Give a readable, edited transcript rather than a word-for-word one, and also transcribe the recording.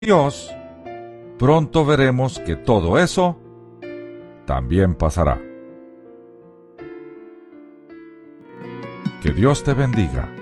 Dios, pronto veremos que todo eso también pasará. Que Dios te bendiga.